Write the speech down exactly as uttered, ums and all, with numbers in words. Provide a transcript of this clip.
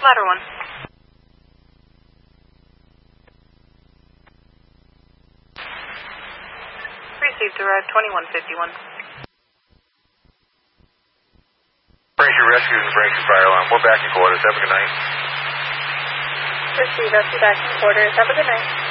Ladder one. Received arrived twenty-one fifty-one. Braintree Rescue and Braintree Fire Alarm. We're back in quarters. Have a good night. Received. Rescue back in quarters. Have a good night.